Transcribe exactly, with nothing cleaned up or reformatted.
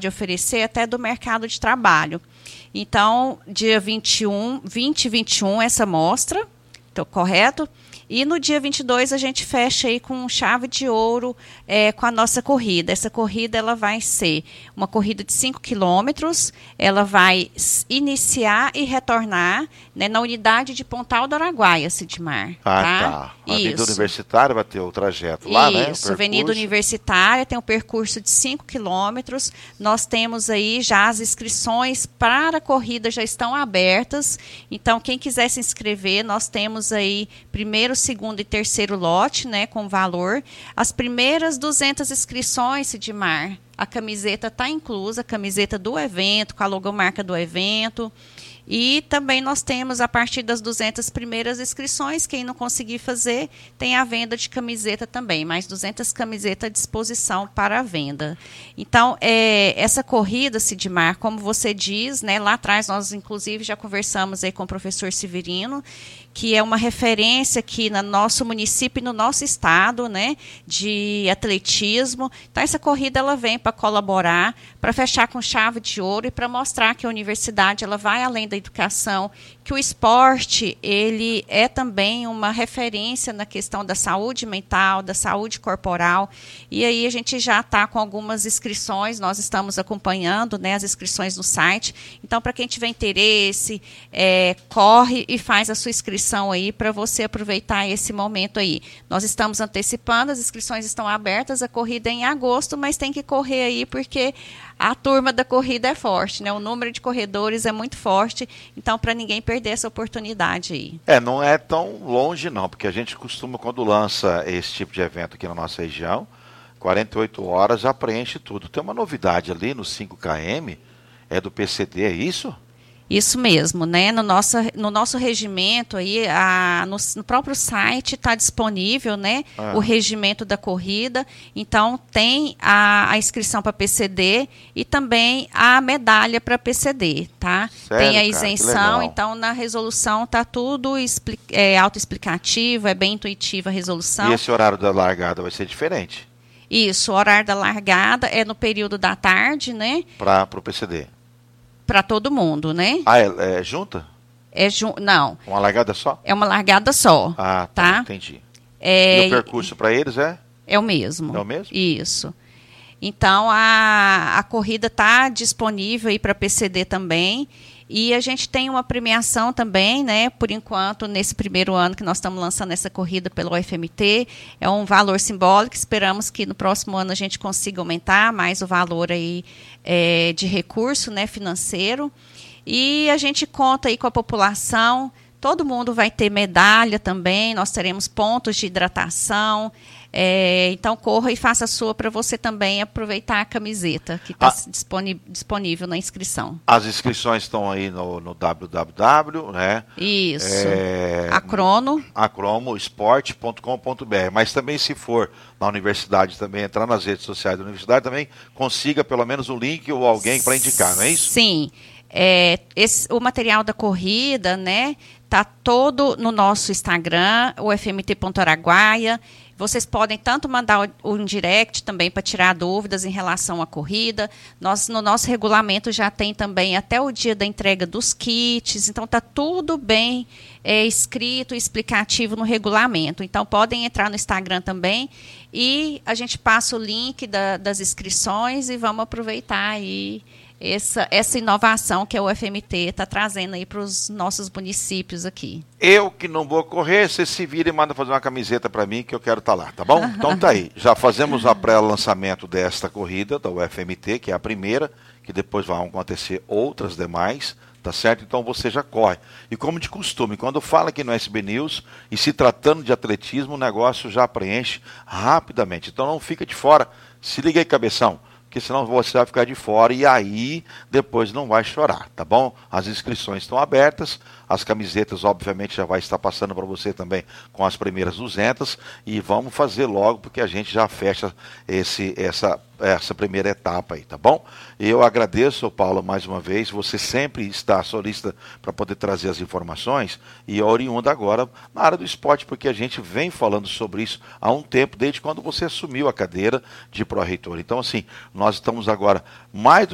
de oferecer até do mercado de trabalho. Então, dia vinte e um, vinte e vinte e um, essa mostra, então, correto? E no dia vinte e dois a gente fecha aí com chave de ouro é, com a nossa corrida. Essa corrida ela vai ser uma corrida de cinco quilômetros, ela vai iniciar e retornar, né, na unidade de Pontal do Araguaia, Sidmar. Ah, tá. tá. A Avenida Universitária vai ter o trajeto lá, né? Isso, Avenida Universitária tem um percurso de cinco quilômetros. Nós temos aí já as inscrições para a corrida já estão abertas. Então, quem quiser se inscrever, nós temos aí primeiro, segundo e terceiro lote, né, com valor. As primeiras duzentas inscrições, Sidmar, a camiseta está inclusa, a camiseta do evento, com a logomarca do evento. E também nós temos, a partir das duzentas primeiras inscrições, quem não conseguir fazer, tem a venda de camiseta também, mais duzentas camisetas à disposição para a venda. Então, é, essa corrida, Sidmar, como você diz, né, lá atrás nós, inclusive, já conversamos aí com o professor Severino, que é uma referência aqui no nosso município e no nosso estado, né, de atletismo. Então, essa corrida ela vem para colaborar, para fechar com chave de ouro e para mostrar que a universidade ela vai além da educação, que o esporte ele é também uma referência na questão da saúde mental, da saúde corporal. E aí a gente já está com algumas inscrições, nós estamos acompanhando, né, as inscrições no site. Então, para quem tiver interesse, é, corre e faz a sua inscrição aí para você aproveitar esse momento aí. Nós estamos antecipando, as inscrições estão abertas, a corrida é em agosto, mas tem que correr aí porque a turma da corrida é forte, né? O número de corredores é muito forte, então para ninguém perder essa oportunidade aí. É, não é tão longe não, porque a gente costuma, quando lança esse tipo de evento aqui na nossa região, quarenta e oito horas já preenche tudo. Tem uma novidade ali no cinco quilômetros, é do P C D, é isso? Isso mesmo, né? No nosso, no nosso regimento aí, a, no, no próprio site está disponível, né? Ah. O regimento da corrida. Então tem a, a inscrição para P C D e também a medalha para P C D, tá? Sério, tem a cara? isenção, então na resolução está tudo expli é, autoexplicativo, é bem intuitiva a resolução. E esse horário da largada vai ser diferente? Isso, o horário da largada é no período da tarde, né? Para o P C D. Para todo mundo, né? Ah, é, é junta? É ju não. Uma largada só? É uma largada só. Ah, tá, tá? Entendi. É, e o percurso para eles é? É o mesmo. É o mesmo? Isso. Então, a, a corrida está disponível aí para P C D também. E a gente tem uma premiação também, né? Por enquanto, nesse primeiro ano que nós estamos lançando essa corrida pelo U F M T, é um valor simbólico. Esperamos que no próximo ano a gente consiga aumentar mais o valor aí, é, de recurso, né, financeiro. E a gente conta aí com a população. Todo mundo vai ter medalha também. Nós teremos pontos de hidratação. É, então, corra e faça a sua para você também aproveitar a camiseta que está ah, disponível na inscrição. As inscrições estão aí no, no w w w, né? Isso. É, Acrono. acromosport ponto com ponto b r. Mas também, se for na universidade, também entrar nas redes sociais da universidade, também consiga pelo menos um link ou alguém para indicar, não é isso? Sim. É, esse, o material da corrida, né? Está todo no nosso Instagram, o f m t ponto araguaia. Vocês podem tanto mandar o, o direct também para tirar dúvidas em relação à corrida. Nós, no nosso regulamento já tem também até o dia da entrega dos kits. Então, está tudo bem é, escrito, explicativo no regulamento. Então, podem entrar no Instagram também e a gente passa o link da, das inscrições e vamos aproveitar aí essa, essa inovação que a U F M T está trazendo aí para os nossos municípios aqui. Eu que não vou correr, você se vira e manda fazer uma camiseta para mim que eu quero estar lá, tá bom? Então tá aí, já fazemos a pré-lançamento desta corrida da U F M T, que é a primeira, que depois vão acontecer outras demais, tá certo? Então você já corre. E como de costume, quando fala aqui no S B News, e se tratando de atletismo, o negócio já preenche rapidamente. Então não fica de fora, se liga aí, cabeção, porque senão você vai ficar de fora e aí depois não vai chorar, tá bom? As inscrições estão abertas, as camisetas obviamente já vai estar passando para você também com as primeiras duzentas e vamos fazer logo porque a gente já fecha esse, essa, essa primeira etapa aí, tá bom? Eu agradeço, Paulo, mais uma vez, você sempre está solícita para poder trazer as informações e oriunda agora na área do esporte, porque a gente vem falando sobre isso há um tempo, desde quando você assumiu a cadeira de pró-reitor. Então, assim, nós estamos agora mais do